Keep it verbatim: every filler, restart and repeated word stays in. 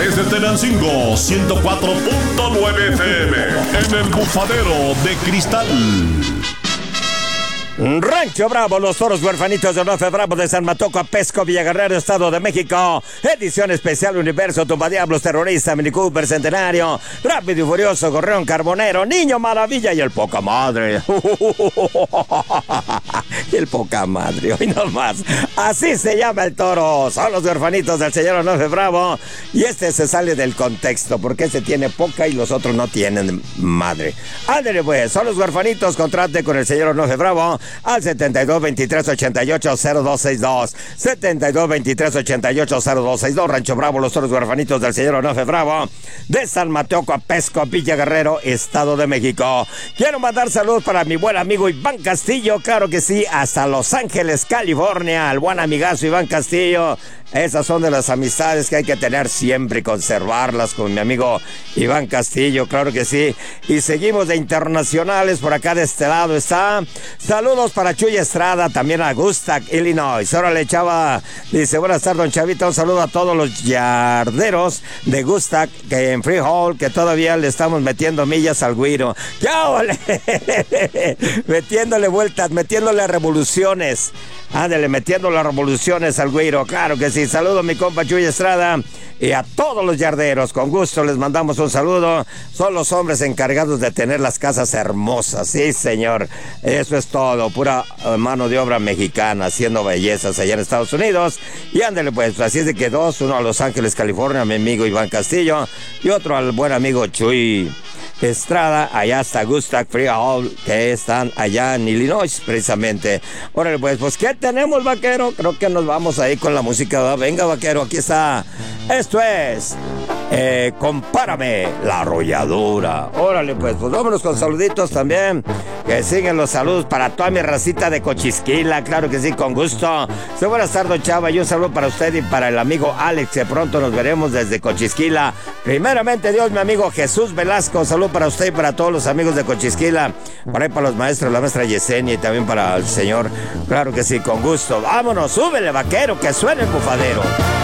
Desde Tenancingo, ciento cuatro punto nueve F M. En el Bufadero de Cristal. Rancho Bravo, los toros huerfanitos de Nofe Bravo de San Matoco, Pesco, Villaguerrero, Estado de México. Edición especial Universo, Tumbadiablos, Terrorista, Mini Cooper, Centenario, Rápido y Furioso, Gorrión Carbonero, Niño Maravilla y el Poca Madre. Y el Poca Madre, hoy nomás. Así se llama el toro. Son los huerfanitos del señor Nofe Bravo. Y este se sale del contexto, porque este tiene poca y los otros no tienen madre. Ándale pues, son los huerfanitos, contrate con el señor Nofe Bravo al setenta y dos, veintitrés, ochenta y ocho, cero dos sesenta y dos. setenta y dos, veintitrés, ochenta y ocho, cero dos sesenta y dos. Rancho Bravo, los toros huerfanitos del señor Nofe Bravo de San Mateo, Pesco, Villa Guerrero, Estado de México. Quiero mandar saludos para mi buen amigo Iván Castillo, claro que sí, hasta Los Ángeles, California, al buen amigazo Iván Castillo. Esas son de las amistades que hay que tener siempre y conservarlas con mi amigo Iván Castillo, claro que sí. Y seguimos de internacionales, por acá de este lado está. Saludos para Chuy Estrada, también a Gustav, Illinois. Órale, chava, dice, buenas tardes, don Chavita, un saludo a todos los yarderos de Gustav, que en Freehold, que todavía le estamos metiendo millas al güiro. ¡Ya, ole! Metiéndole vueltas, metiéndole revoluciones. Ándale, metiéndole revoluciones al güiro, claro que sí. Saludo a mi compa Chuy Estrada y a todos los yarderos. Con gusto les mandamos un saludo. Son los hombres encargados de tener las casas hermosas. Sí, señor. Eso es todo. Pura mano de obra mexicana, haciendo bellezas allá en Estados Unidos. Y ándale pues, así es de que dos, uno a Los Ángeles, California, mi amigo Iván Castillo, y otro al buen amigo Chuy Estrada, allá está Gustav Freehold, que están allá en Illinois, precisamente. Órale, pues, pues, ¿qué tenemos, vaquero? Creo que nos vamos ahí con la música, ¿verdad? Venga, vaquero, aquí está. Esto es eh, Compárame, la arrolladora. Órale, pues, pues vámonos con saluditos también. Que siguen los saludos para toda mi racita de Cochisquila, claro que sí, con gusto. Sí, buenas tardes, chava, y un saludo para usted y para el amigo Alex, que pronto nos veremos desde Cochisquila. Primeramente, Dios, mi amigo Jesús Velasco, saludo para usted y para todos los amigos de Cochisquila. Por ahí para los maestros, la maestra Yesenia y también para el señor, claro que sí, con gusto. Vámonos, súbele, vaquero, que suene el bufadero.